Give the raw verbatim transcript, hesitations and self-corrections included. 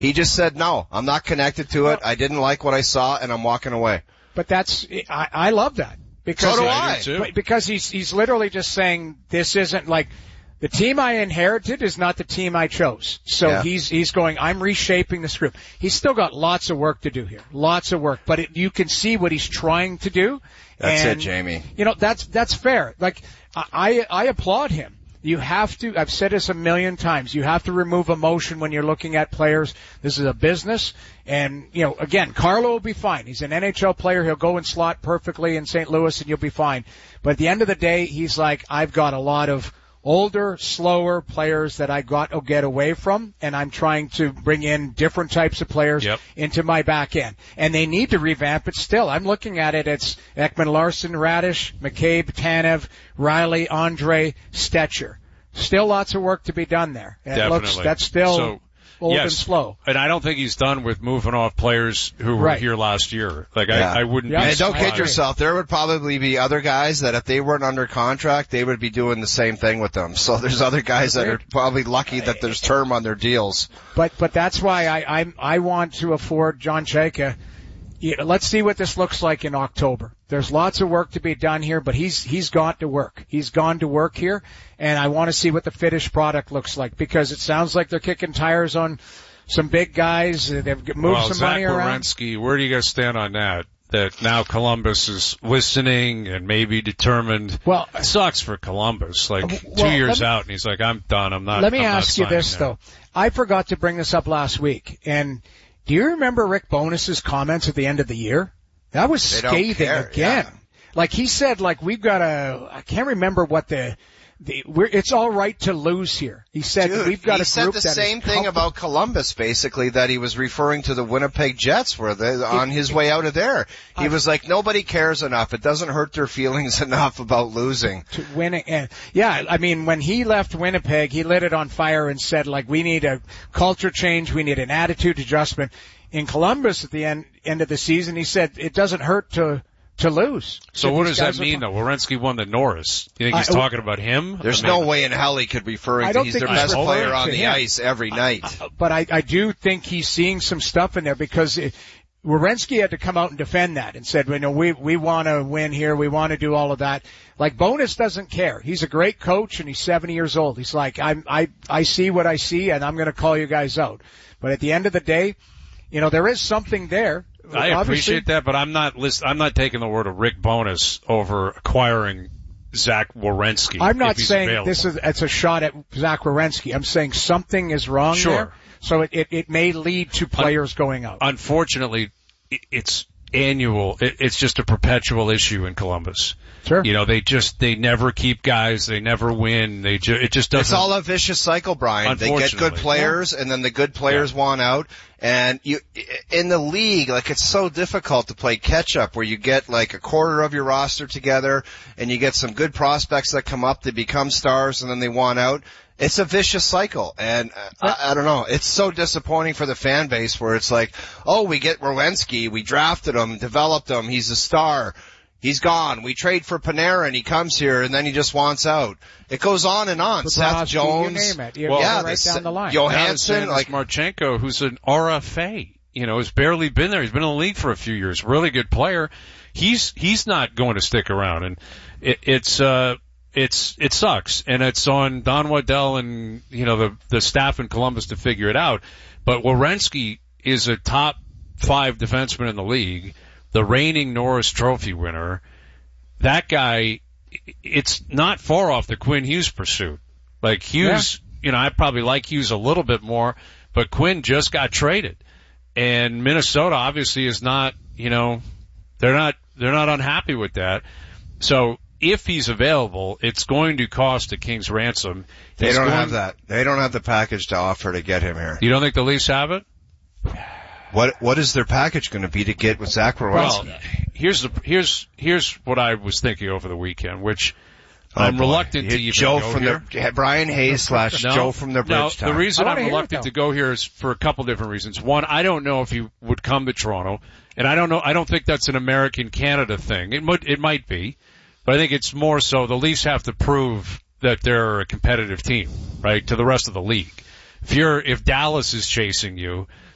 He just said, no, I'm not connected to it. I didn't like what I saw, and I'm walking away. But that's, I, I love that. Because so do I. I. Because he's, he's literally just saying this isn't like, the team I inherited is not the team I chose. So yeah. he's, he's going, I'm reshaping this group. He's still got lots of work to do here. Lots of work. But it, you can see what he's trying to do. That's and, it, Jamie. You know, that's, that's fair. Like, I, I applaud him. You have to, I've said this a million times, you have to remove emotion when you're looking at players. This is a business. And, you know, again, Carlo will be fine. He's an N H L player. He'll go and slot perfectly in Saint Louis and you'll be fine. But at the end of the day, he's like, I've got a lot of older, slower players that I got to get away from, and I'm trying to bring in different types of players yep. into my back end. And they need to revamp it still. I'm looking at it, it's Ekman Larson, Radish, McCabe, Tanev, Riley, Andre, Stetcher. Still lots of work to be done there. It Definitely. Looks, that's still so, old yes. and slow. And I don't think he's done with moving off players who were right. here last year. Like, yeah. I, I wouldn't yeah. be And don't surprised. kid yourself. There would probably be other guys that if they weren't under contract, they would be doing the same thing with them. So there's other guys that are probably lucky that there's term on their deals. But, but that's why I, I, I want to afford John Chayka. Yeah, let's see what this looks like in October. There's lots of work to be done here, but he's, he's gone to work. He's gone to work here, and I want to see what the finished product looks like, because it sounds like they're kicking tires on some big guys. They've moved well, some Zach money around. Werenski, where do you guys stand on that? That now Columbus is listening and maybe determined. Well, it sucks for Columbus. Like well, two years me, out, and he's like, I'm done. I'm not. Let me I'm ask you this, now. though. I forgot to bring this up last week, and do you remember Rick Bonus's comments at the end of the year? That was scathing care, again. yeah. Like he said, like we've got a, I can't remember what the, the, we're, it's all right to lose here. He said Dude, we've got he a group said the that same is thing about Columbus, basically, that he was referring to the Winnipeg Jets where they, on it, his it, way out of there. He I, was like, nobody cares enough. It doesn't hurt their feelings enough about losing. To win it. And yeah, I mean, when he left Winnipeg, he lit it on fire and said, like, we need a culture change. We need an attitude adjustment. In Columbus at the end, end of the season, he said it doesn't hurt to, to lose. So, so what does that mean, though? Werenski won the Norris. You think he's I, talking about him? There's I mean, no way in hell he could be referring I to don't he's think their he's best referring player on to the him. ice every night. Uh, but I, I do think he's seeing some stuff in there, because it, Werenski had to come out and defend that and said, you know, we, we want to win here. We want to do all of that. Like, Bonus doesn't care. He's a great coach and he's seventy years old. He's like, I'm, I, I see what I see and I'm going to call you guys out. But at the end of the day, you know, there is something there. I Obviously, appreciate that, but I'm not list, I'm not taking the word of Rick Bonus over acquiring Zach Werenski. I'm not if he's saying available. this is, it's a shot at Zach Werenski. I'm saying something is wrong sure. there. So it, it, it may lead to players Un- going out. Unfortunately, it's annual. It, it's just a perpetual issue in Columbus. Sure. You know, they just, they never keep guys. They never win. They ju- it just doesn't. It's all a vicious cycle, Brian. They get good players, yeah. and then the good players yeah. want out. And you, in the league, like, it's so difficult to play catch up where you get like a quarter of your roster together and you get some good prospects that come up, they become stars, and then they want out. It's a vicious cycle, and uh, I, I don't know. It's so disappointing for the fan base where it's like, oh, we get Werenski, we drafted him, developed him, he's a star. He's gone. We trade for Panarin. He comes here, and then he just wants out. It goes on and on. Bobrovsky, Seth Jones. You name it. You well, yeah, right down the line. Johansson. Like like Marchenko, who's an R F A. You know, has barely been there. He's been in the league for a few years. Really good player. He's, he's not going to stick around. And it, it's, uh, it's, it sucks. And it's on Don Waddell and, you know, the, the staff in Columbus to figure it out. But Werenski is a top five defenseman in the league, the reigning Norris Trophy winner. That guy, it's not far off the Quinn Hughes pursuit. Like Hughes, yeah. you know, I probably like Hughes a little bit more, but Quinn just got traded. And Minnesota obviously is not, you know, they're not, they're not unhappy with that. So if he's available, it's going to cost a king's ransom. They He's don't going, have that. They don't have the package to offer to get him here. You don't think the Leafs have it? What, what is their package going to be to get with Zach Werenski? Well, here's the, here's, here's what I was thinking over the weekend, which oh I'm boy. reluctant to even Joe go from here. The, Brian Hayes slash no, Joe from the Bridgetown. No, the reason I'm reluctant it, to go here is for a couple different reasons. One, I don't know if he would come to Toronto, and I don't know, I don't think that's an American-Canada thing. It might, it might be, but I think it's more so the Leafs have to prove that they're a competitive team, right, to the rest of the league. If you're, if Dallas is chasing you,